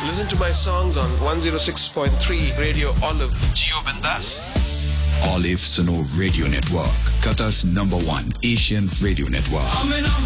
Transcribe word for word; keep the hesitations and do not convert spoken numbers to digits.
Listen to my songs on one oh six point three Radio Olive. Gio Bindas. Olive Suno Radio Network, Qatar's number one Asian radio network.